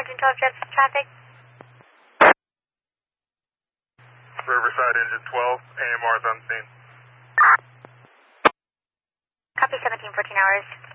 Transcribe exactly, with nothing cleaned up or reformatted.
engine twelve, jets traffic. Riverside engine twelve, A M R is unseen. Copy seventeen fourteen hours.